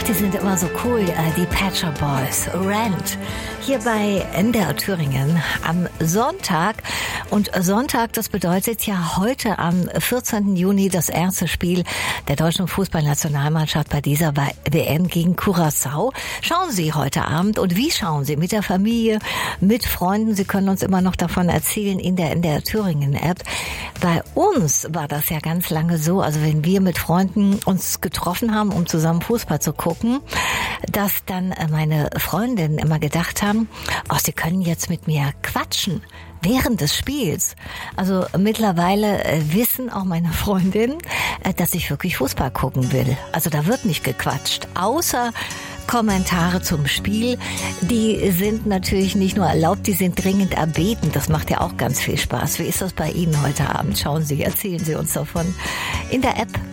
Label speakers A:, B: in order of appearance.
A: die sind immer so cool, die Patcher Boys. Rent. Hier bei NDR Thüringen am Sonntag. Und Sonntag, das bedeutet ja heute am 14. Juni das erste Spiel der deutschen Fußballnationalmannschaft bei dieser WM gegen Curaçao. Schauen Sie heute Abend. Und wie schauen Sie? Mit der Familie, mit Freunden. Sie können uns immer noch davon erzählen in der NDR Thüringen App. Bei uns war das ja ganz lange so, also wenn wir mit Freunden uns getroffen haben, um zusammen Fußball zu gucken, dass dann meine Freundinnen immer gedacht haben, oh, sie können jetzt mit mir quatschen während des Spiels. Also mittlerweile wissen auch meine Freundinnen, dass ich wirklich Fußball gucken will. Also da wird nicht gequatscht, außer Kommentare zum Spiel. Die sind natürlich nicht nur erlaubt, die sind dringend erbeten. Das macht ja auch ganz viel Spaß. Wie ist das bei Ihnen heute Abend? Schauen Sie, erzählen Sie uns davon in der App